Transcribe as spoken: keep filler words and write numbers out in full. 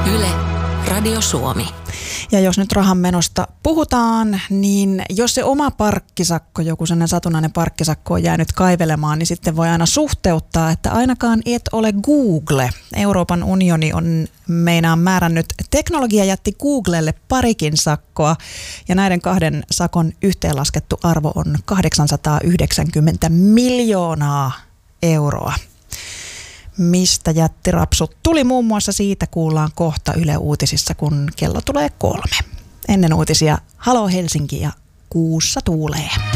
Yle, Radio Suomi. Ja jos nyt rahan menosta puhutaan, niin jos se oma parkkisakko, joku sellainen satunnainen parkkisakko on jäänyt kaivelemaan, niin sitten voi aina suhteuttaa, että ainakaan et ole Google. Euroopan unioni on meinaan määrännyt teknologiajätti Googlelle parikin sakkoa, ja näiden kahden sakon yhteenlaskettu arvo on kahdeksansataayhdeksänkymmentä miljoonaa euroa. Mistä jättirapsut tuli, muun muassa siitä kuullaan kohta Yle Uutisissa, kun kello tulee kolme. Ennen uutisia Halo Helsinki ja Kuussa tuulee.